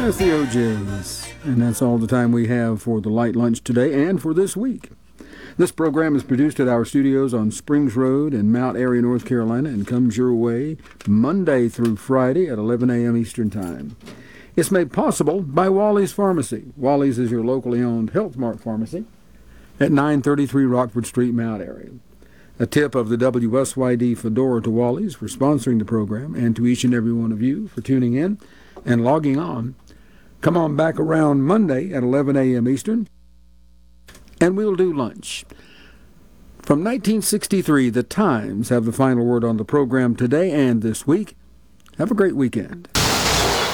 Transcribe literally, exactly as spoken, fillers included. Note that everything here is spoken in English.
That's the O Js. And that's all the time we have for the Light Lunch today and for this week. This program is produced at our studios on Springs Road in Mount Airy, North Carolina, and comes your way Monday through Friday at eleven a.m. Eastern Time. It's made possible by Wally's Pharmacy. Wally's is your locally owned Health Mart pharmacy at nine thirty-three Rockford Street, Mount Airy. A tip of the W S Y D Fedora to Wally's for sponsoring the program, and to each and every one of you for tuning in and logging on. Come on back around Monday at eleven a.m. Eastern, and we'll do lunch. From nineteen sixty-three, the Times have the final word on the program today and this week. Have a great weekend.